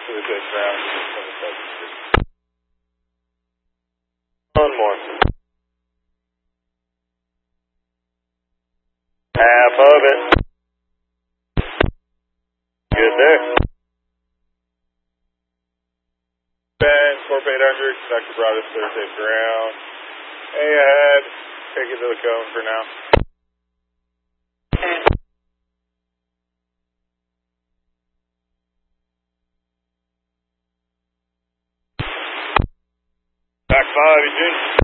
to the good ground. One more. Half of it. Good there. Ben, Corp 800, Dr. brought us to the safe ground. Hey ahead. Take it to the cone for now. Back 5, Eugene.